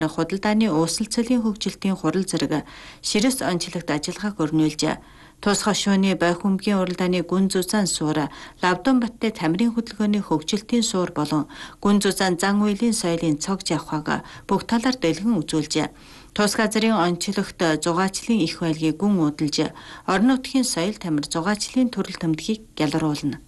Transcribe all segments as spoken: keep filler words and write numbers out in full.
худалдааны ууслалцлын хөгжилтийн хурал зэрэг ширэс онцлогт ажиллагааг өрнүүлж тус хошууны бойх өмгийн уралдааны гүн зузаан суур, Лавдонбаттай тамирын хөдөлгөөний хөгжилтийн суур болон гүн зузаан зан үйлийн соёлын цог жавхааг бүх талаар дэлгэн үзүүлж, тус газрын онцлогт зугаачлалын их байлгийг гүн удалж, орон нутгийн соёл тамир зугаачлалын төрөл төмдгийг гялруулна.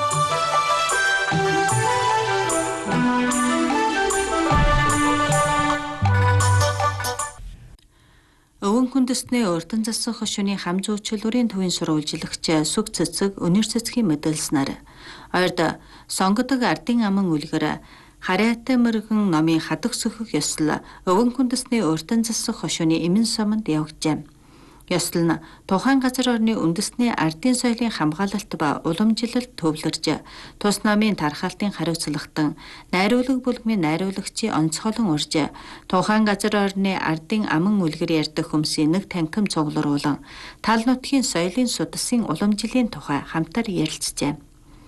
Өвөн хүндэстний урдан зассан хошууны хам зүйчлүүрийн төвийн сурвалжлагч Сүг цэцэг өнөр цэцгийн мэдээлснээр ойрд сонгодог ардын аман үлгэр хараатай мөргөн номын хадах сөхөх ёслол өвөн хүндэстний урдан зассан хошууны эмэн сомонд явагджээ. Ёслол нь тухайн газар орны үндэсний ардын соёлын хамгаалалт ба уламжлалт төвлөрж, тус номын тархалтын хариуцлагатан найруулга бүлгмийн найруулагчийн онцгойлон урж, тухайн газар орны ардын аман үлгэр ярьдаг хүмсийн нэг танхим цуглуулан тал нутгийн соёлын судасын уламжлалын тухай хамтар ярилцжээ.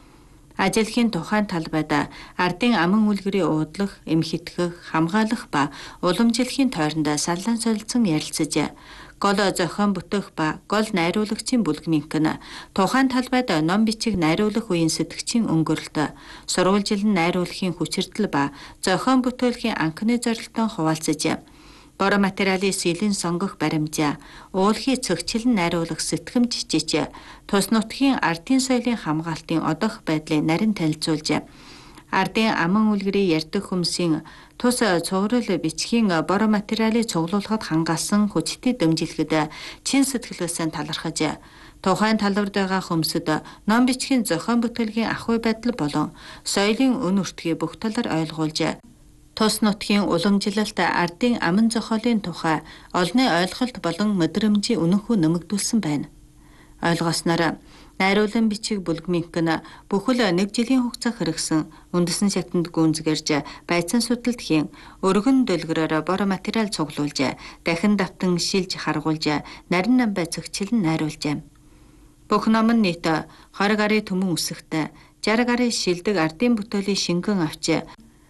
Ажилхийн тухайн талбайд ардын аман үлгэрийн уудлах, эмхэтгэх, хамгаалах ба уламжлахын тойронд саллан солилцсон ярилцаж, гол зохион бүтэх ба гол найруулагчийн бүлгмийнх нь тухайн талбайд ном бичиг найруулах үеийн сэтгчийн өнгөрлөлт, сурвалжилан найруулахын хүчирдэл ба зохион бүтээлийн анхны зорилтон хуваалцаж, бор материалын сэлэн сонгох баримжаа, уулхий цогчлон найруулах сэтгэмж жиж, тус нутгийн ардын соёлын хамгаалтын одох байдлыг нарийн танилцуулж, ардын аман үлгэрийн ярьдаг хүмсийн тус цуврал бичгийн бор материалыг цуглуулахад хангасан хүчтэй дэмжлэхэд чин сэтгэлээсээ талархаж, тухайн талбарт байгаа хүмсэд ном бичгийн зохион бүтээлгийн ахуй байдал болон соёлын өн өртгийг бүх талаар ойлгуулж, тус нутгийн уламжлалт ардын аман зохиолын тухай олонний ойлголт болон мэдрэмжийн үнэнхүү нэмэгдүүлсэн байна. Ойлгосноор найруулан бичиг бүлгмийнх нь бүхэл нэг жилийн хугацаа хэрэгсэн үндэсний шатанд гүнзгэрж байцаан судалт хийн, өргөн дэлгэрээр бор материал цуглуулж, дахин давтан шилж харгуулж, нарийн намбай цогчлон найруулжээ. Бүх ном нь нийт двадцать гарын төмөн үсэгтэй шестьдесят гарын шилдэг ардын бүтээлийн шингэн авч,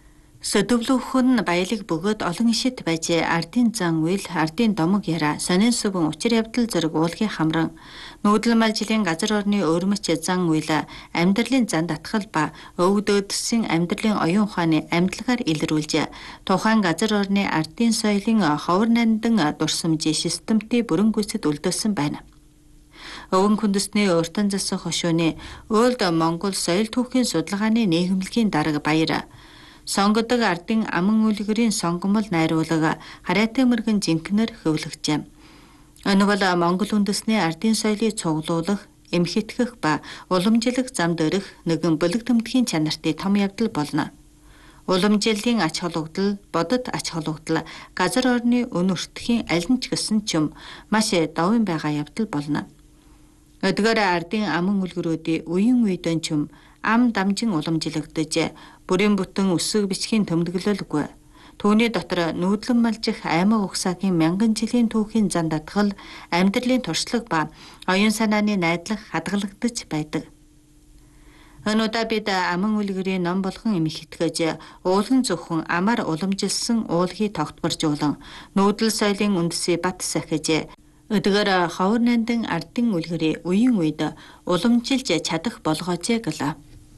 сөдөвлөхөн баялаг бөгөөд олон ишит байж, ардын зан үйл, ардын домог яриа, сонин сүбэн учир явдал зэрэг уулгийн хамран, нүүдэл малжилын газар орны өрмөч зан үйл, амьдралын зан татгал ба өвдөдсөн амьдралын оюун ухааны амьдлагаар илрүүлж, тухайн газар орны ардын соёлын ховор нандан дурсамжийн системтэй бүрэн гүйцэд үлдээсэн байна. Өвөн хүндэстний уртан зассан хошууны Old Монгол соёл түүхийн судалгааны нийгэмлэгийн дарга баяр, сонгодог ардын аман үлгэрийн сонгомол найруулга хараатай мөргөн жинкнэр хөвлөгжээ. Энэ бол Монгол үндэсний ардын соёлыг цуглуулах, эмхэтгэх ба уламжлах зам дээрх нэгэн бүлэг төмдгийн чанартай том явдал болно. Уламжлалын ач холбогдол, бодит ач холбогдол, газар орны өн өртөхийн аль нь ч гэсэн ч юм маш давын байгаа явдал болно. Эдгээр ардын аман үлгэрүүдийн үеийн үедэн ч юм ам дамжин уламжлагдаж, бүрийн бүтэн өсөг бичгийн төмдөглөлгүй. Түүний дотор нүүдлэн малжих аймаг угсаагийн мянган жилийн түүхийн зан татгал, амьдралын туршлага ба оюун санааны найдлах хадгалагдаж байдаг. Энэ удаа бид аман үлгэрийн ном болгон эмх итгэж, уулан зөвхөн амаар уламжилсан уулгий тогтворжуулан, нүүдэл соёлын үндэсээ бат сахиж, эдгээр ховор нандан ардын үлгэрийн үеийн үед уламжилж чадах болгоожээ гэлээ.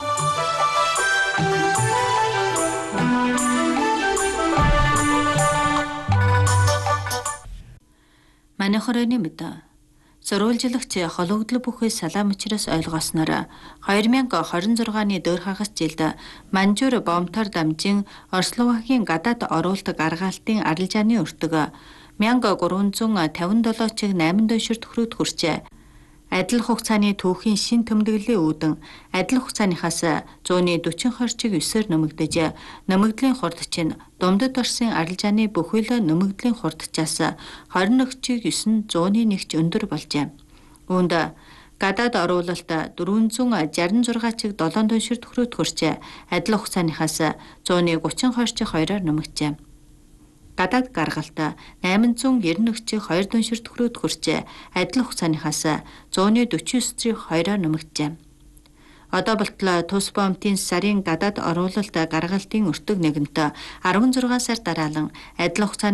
Манай хорооны мэдээ. Сурвалжлагч хологдол бүхий салаам учраас ойлгосноор две тысячи двадцать шестны дөр хагас жилд Манжуур бомтоор дамжин Орсловакийн гадаад оруулдаг аргаалтын арилжааны өртөг триста пятьдесят семь чиг восемь дэшир төгрөгт хүрчээ. Адил хугацааны түүхийн шин төмдөглөлийн үүдэн адил хугацааныхаас one hundred forty чиг ёсоор нэмэгдэж, нэмэгдлийн хурдч нь дундад орсын арилжааны бүхэл нэмэгдлийн хурдчаас twenty-one чиг nine hundred one ч өндөр болжээ. Үүнд гадаад оруулалт four sixty six чиг seven дэшир төгрөгт хүрчээ, адил хугацааныхаас one thirty-two чиг two-оор нэмэгджээ. Гадаад гаргалт eight ninety-one чиг two дэшир төгрөгт хүрчээ, адил хугацааныхаас one forty-nine чиг two-оор нэмэгджээ. Одоо болтлоо тус бомтын сарын гадаад оруулалт гаргалтын өртөг нэгэнтээ арван зургаан сар дараалан адил хугацааны